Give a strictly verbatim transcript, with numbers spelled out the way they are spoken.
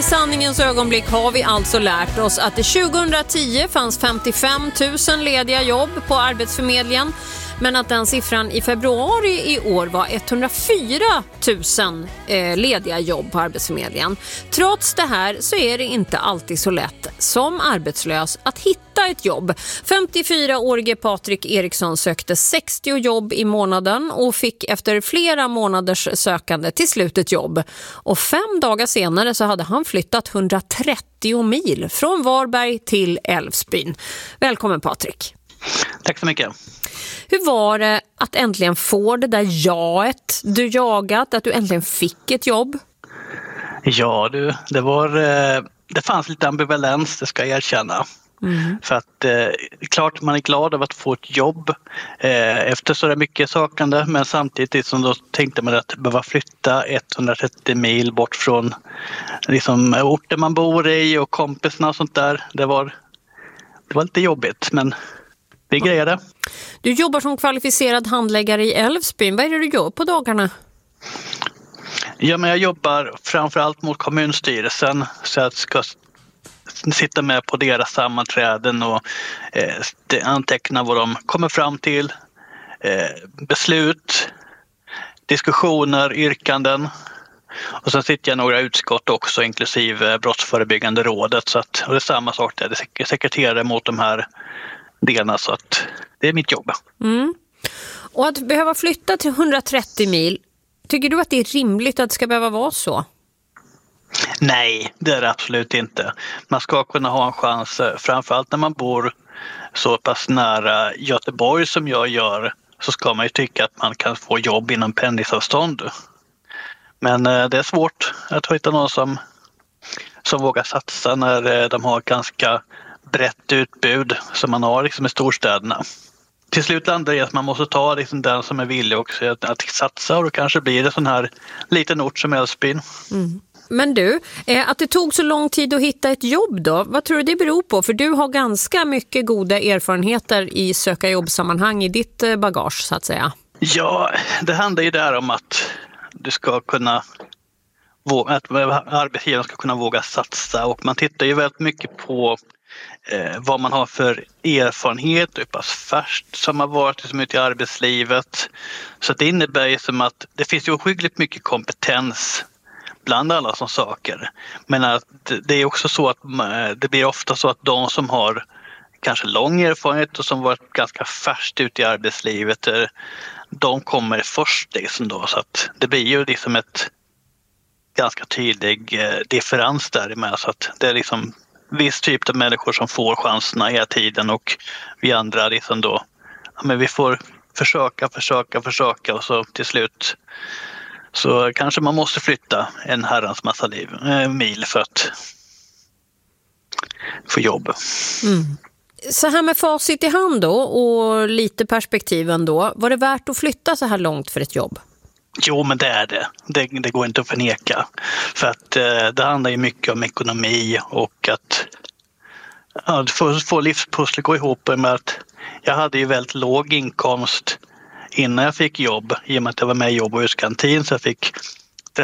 sanningens ögonblick har vi alltså lärt oss att det tjugohundratio fanns femtiofem tusen lediga jobb på Arbetsförmedlingen, men att den siffran i februari i år var etthundrafyra tusen eh, lediga jobb på Arbetsförmedlingen. Trots det här så är det inte alltid så lätt som arbetslös att hitta ett jobb. femtiofyraårige Patrik Eriksson sökte sextio jobb i månaden och fick efter flera månaders sökande till slut ett jobb. Och fem dagar senare så hade han flyttat hundratrettio mil från Varberg till Älvsbyn. Välkommen Patrik. Tack så mycket. Hur var det att äntligen få det där jaet du jagat, att du äntligen fick ett jobb? Ja du, det var det fanns lite ambivalens, det ska jag erkänna. Mm. För att eh, klart man är glad över att få ett jobb eh, efter så är det mycket sakande, men samtidigt som då tänkte man att behöva flytta etthundratrettio mil bort från liksom, orten man bor i och kompisarna och sånt där. Det var, det var lite jobbigt, men vi grejade. Du jobbar som kvalificerad handläggare i Älvsbyn. Vad är det du gör på dagarna? Ja, men jag jobbar framförallt mot kommunstyrelsen, så jag ska sitta med på deras sammanträden och eh, anteckna vad de kommer fram till. Eh, beslut, diskussioner, yrkanden. Och sen sitter jag i några utskott också, inklusive Brottsförebyggande rådet. Så att, och det är samma sak där, det är sekreterare mot de här delarna, så att det är mitt jobb. Mm. Och att behöva flytta till hundratrettio mil, tycker du att det är rimligt att det ska behöva vara så? Nej, det är det absolut inte. Man ska kunna ha en chans, framförallt när man bor så pass nära Göteborg som jag gör, så ska man ju tycka att man kan få jobb inom pendlingsavstånd. Men det är svårt att hitta någon som, som vågar satsa när de har ganska brett utbud som man har liksom i storstäderna. Till slut landar det i att man måste ta liksom den som är villig också att, att satsa, och då kanske blir det sån här liten ort som Älvsbyn. Mm. Men du, att det tog så lång tid att hitta ett jobb då, vad tror du det beror på? För du har ganska mycket goda erfarenheter i söka jobbsammanhang i ditt bagage så att säga. Ja, det handlar ju där om att du ska kunna att arbetsgivaren ska kunna våga satsa, och man tittar ju väldigt mycket på eh, vad man har för erfarenhet, hur pass färskt som har varit liksom ute i arbetslivet. Så det innebär ju som att det finns ju ohyggligt mycket kompetens bland alla som saker. Men att det är också så att det blir ofta så att de som har kanske lång erfarenhet och som varit ganska färskt ute i arbetslivet, de kommer först liksom då, så att det blir ju liksom ett ganska tydlig differens däremellan, så att det är liksom viss typ av människor som får chanserna hela tiden, och vi andra liksom då, ja, men vi får försöka, försöka, försöka, och så till slut så kanske man måste flytta en herrans massa liv, äh, mil för att få jobb. Mm. Så här med facit i hand då och lite perspektiven då, var det värt att flytta så här långt för ett jobb? Jo, men det är det. Det, det går inte att förneka. För att eh, det handlar ju mycket om ekonomi och att ja, få, få livspusslet gå ihop med att jag hade ju väldigt låg inkomst innan jag fick jobb, i och med att jag var med i jobb- och huskantin, så jag fick